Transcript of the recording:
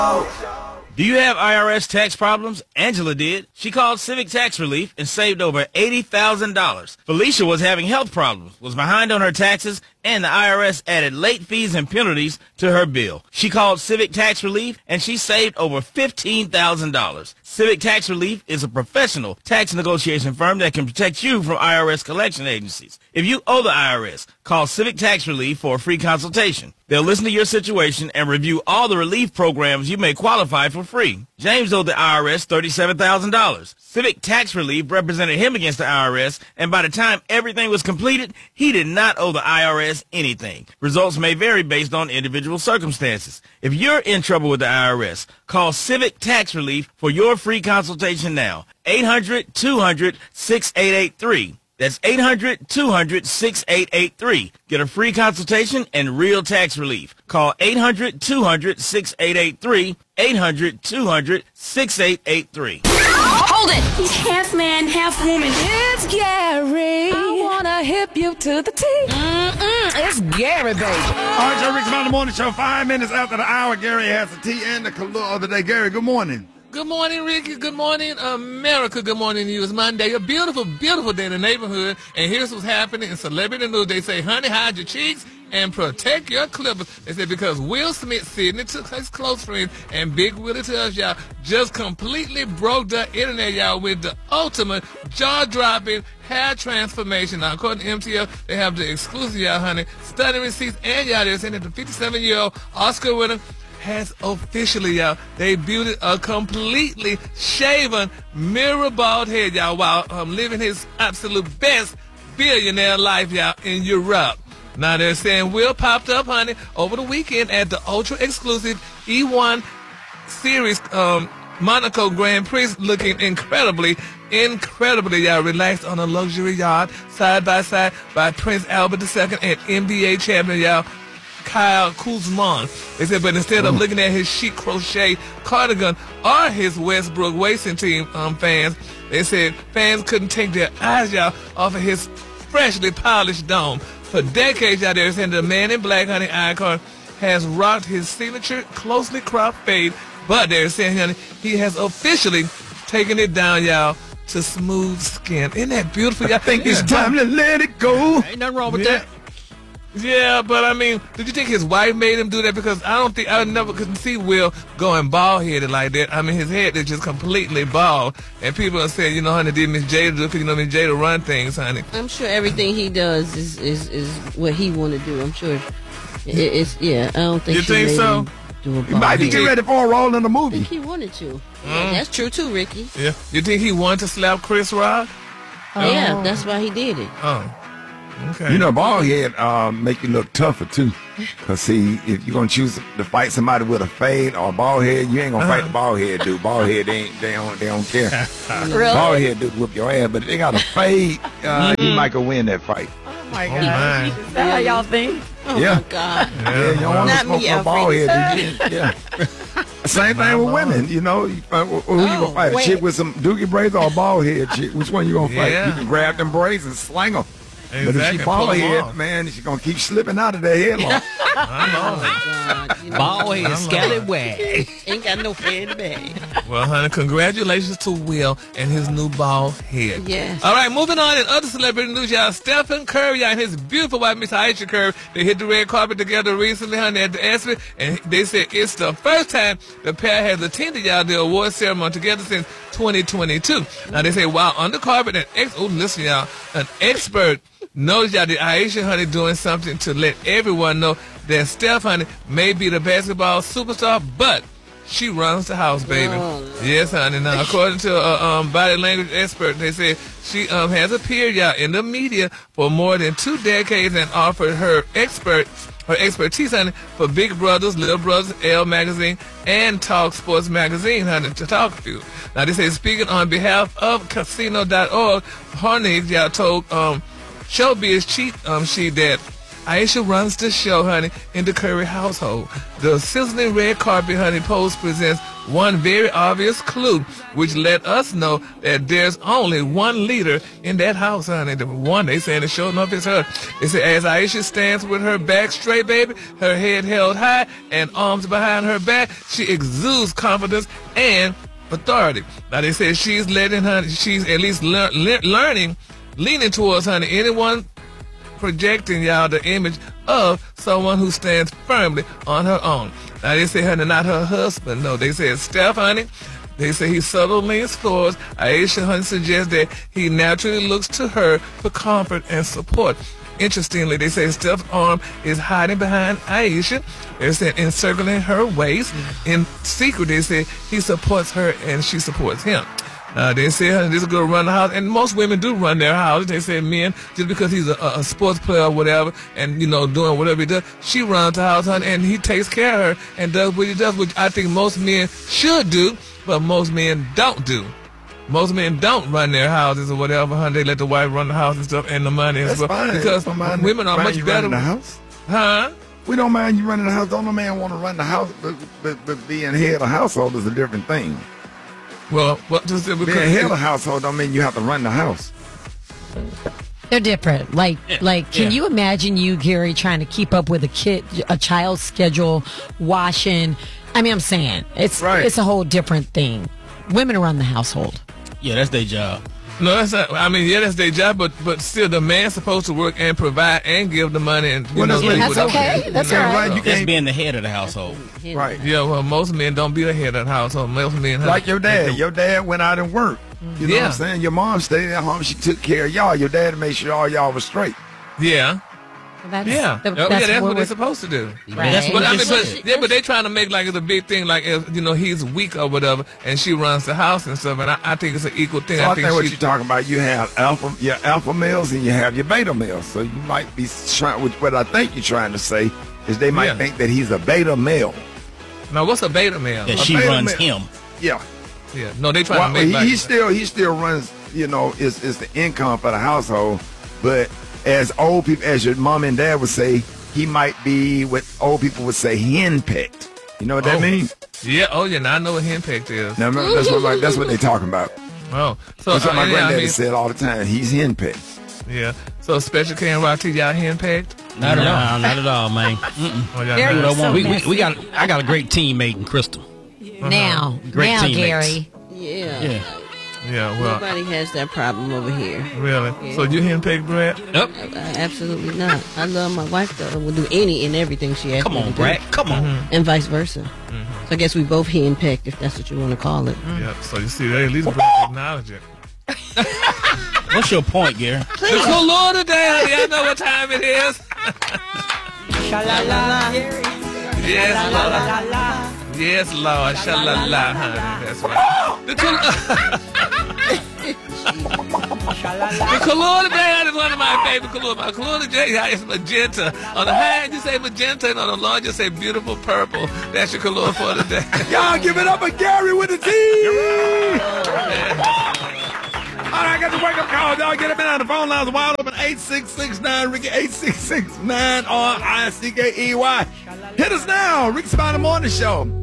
Do you have IRS tax problems? Angela did. She called Civic Tax Relief and saved over $80,000. Felicia was having health problems, was behind on her taxes, and the IRS added late fees and penalties to her bill. She called Civic Tax Relief and she saved over $15,000. Civic Tax Relief is a professional tax negotiation firm that can protect you from IRS collection agencies. If you owe the IRS, call Civic Tax Relief for a free consultation. They'll listen to your situation and review all the relief programs you may qualify for free. James owed the IRS $37,000. Civic Tax Relief represented him against the IRS, and by the time everything was completed, he did not owe the IRS anything. Results may vary based on individual circumstances. If you're in trouble with the IRS, call Civic Tax Relief for your free consultation now. 800-200-6883. That's 800-200-6883. Get a free consultation and real tax relief. Call 800-200-6883. 800-200-6883. Hold it! He's half man, half woman. It's Gary. I wanna hip you to the T. It's Gary, baby. All right, Joe Rick's Mountain Morning Show. 5 minutes after the hour, Gary has the tea and the color of the day. Gary, good morning. Good morning, Ricky. Good morning, America. Good morning to you. It's Monday. A beautiful, beautiful day in the neighborhood. And here's what's happening in celebrity news. They say, honey, hide your cheeks and protect your clippers. They said because Will Smith, sitting to his close friends, and Big Willie tells y'all, just completely broke the internet, y'all, with the ultimate jaw-dropping hair transformation. Now, according to MTL, they have the exclusive, y'all, honey, stunning receipts, and y'all, they're saying that the 57-year-old Oscar winner has officially, y'all, debuted a completely shaven, mirror bald head, y'all, while living his absolute best billionaire life, y'all, in Europe. Now they're saying Will popped up, honey, over the weekend at the ultra-exclusive E1 Series Monaco Grand Prix, looking incredibly, y'all, relaxed on a luxury yacht, side by side by Prince Albert II and NBA champion, y'all, Kyle Kuzma. They said, but instead of looking at his chic crochet cardigan or his Westbrook Racing Team fans, they said fans couldn't take their eyes, y'all, off of his freshly polished dome. For decades, y'all, they're saying the man in black, honey, icon has rocked his signature closely cropped fade, but they're saying, honey, he has officially taken it down, y'all, to smooth skin. Isn't that beautiful, y'all? I think it's time to let it go. Ain't nothing wrong with that. Yeah, but I mean, did you think his wife made him do that? Because I never could see Will going bald-headed like that. I mean, his head is just completely bald. And people are saying, you know, honey, did Miss Jada do it? Because, you know, Miss Jada run things, honey. I'm sure everything he does is what he want to do. I'm sure it's I don't think you think so? He might be getting ready for a role in the I movie. think he wanted to. Yeah, that's true, too, Ricky. Yeah. You think he wanted to slap Chris Rock? Yeah, that's why he did it. Oh. Okay. You know, bald head make you look tougher too. Cause see, if you're gonna choose to fight somebody with a fade or a bald head, you ain't gonna fight the bald head dude. Bald head they don't care. Really? Bald head dude whoop your ass, but if they got a fade, you might go win that fight. Oh, my God. Is that how y'all think? Oh, Yeah. my God. Yeah, you don't want to Not smoke me, no bald Alfred. head. Yeah. Same thing with women. You know, who you gonna fight? A wait. chick with some dookie braids or a bald head chick? Which one you gonna fight? Yeah. You can grab them braids and slang them. But if Exactly. she bald Pull 'em head, off. man, she's gonna keep slipping out of that headlock. God, you know, Bald head, scallywag. ain't got no hair in the bag. Well, honey, congratulations to Will and his new bald head. Yes. All right, moving on in other celebrity news, y'all. Stephen Curry and his beautiful wife, Miss Aisha Curry, they hit the red carpet together recently, honey, at the ESPYs, and they said it's the first time the pair has attended, y'all, the award ceremony together since 2022. Now, they say while on the carpet, an expert noticed, y'all, that Aisha, honey, doing something to let everyone know that Steph, honey, may be the basketball superstar, but she runs the house, baby. Oh, yes, honey. Now, according to a body language expert, they said she has appeared, y'all, in the media for more than 2 decades and offered her expertise, honey, for Big Brothers, Little Brothers, Elle Magazine, and Talk Sports Magazine, honey, to talk to you. Now, they say, speaking on behalf of Casino.org, honey, y'all told Showbiz Chief she that Aisha runs the show, honey, in the Curry household. The sizzling red carpet, honey, post presents one very obvious clue, which let us know that there's only one leader in that house, honey. The one they saying is sure enough is her. They say as Aisha stands with her back straight, baby, her head held high and arms behind her back, she exudes confidence and authority. Now they say she's at least leaning towards, honey, anyone projecting y'all the image of someone who stands firmly on her own. Now they say, honey, not her husband. No, they say it's Steph, honey. They say he subtly leans towards Aisha, honey, suggests that he naturally looks to her for comfort and support. Interestingly, they say Steph's arm is hiding behind Aisha. They say encircling her waist. In secret, they say he supports her and she supports him. They say this girl run the house, and most women do run their houses. They say men, just because he's a sports player or whatever, and doing whatever he does, she runs the house, honey, and he takes care of her and does what he does, which I think most men should do, but most men don't do. Most men don't run their houses or whatever, honey. They let the wife run the house and stuff and the money and stuff. Fine. Because women are much better. The house? Huh? We don't mind you running the house. Don't no man want to run the house, but being head of the household is a different thing. Well, just being head of the household don't mean you have to run the house. They're different. Can you imagine you, Gary, trying to keep up with a child's schedule, washing? I mean, I'm saying it's a whole different thing. Women run the household. Yeah, that's their job. No, that's not. I mean, yeah, that's their job, but still, the man's supposed to work and provide and give the money. And that's okay. That's all right. You can't be in the head of the household. Right. Yeah. Well, most men don't be the head of the household. Most men like your dad. Your dad went out and worked. You know what I'm saying? Your mom stayed at home. She took care of y'all. Your dad made sure all y'all was straight. Yeah. That's that's what they're supposed to do. Right. But they trying to make like it's a big thing, like he's weak or whatever, and she runs the house and stuff. And I think it's an equal thing. So I think what you're talking about, you have your alpha males and you have your beta males. So you might be trying. What I think you're trying to say is they might think that he's a beta male. Now, what's a beta male? That she runs him. Yeah. Yeah. No, they trying to make. He still runs. Is the income for the household, but as old people, as your mom and dad would say, he might be what old people would say henpecked. You know what that means? Yeah. Oh, yeah. Now I know what henpecked is. Now, that's what they're talking about. Oh, so that's what my granddaddy said all the time. He's henpecked. Yeah. So Special K and Rock T, y'all henpecked? Not at all, man. I got a great teammate in Crystal. Now, teammates. Gary. Yeah. Yeah, well. Nobody has that problem over here. Really? Yeah. So you henpecked Brad? Nope. Absolutely not. I love my wife, though. We'll do any and everything she asks me to do. Come on, Brad. Come on. And vice versa. Mm-hmm. So I guess we both henpecked, if that's what you want to call it. Yeah, so you see, they at least Brad acknowledge it. What's your point, Gary? It's the Lord today, honey. I know what time it is. Sha-la-la. Yes, Lord. Yes, Lord. Sha-la-la, honey. That's right. The color today is one of my favorite colors. My color today is magenta. On the high end, you say magenta, and on the low, you say beautiful purple. That's your color for today. Y'all give it up for Gary with a T. All right, I got the wake-up call. Y'all get up in on the phone lines wide open. 8669-RICKY, 8669-RICKEY. Hit us now. Ricky Spider Morning Show.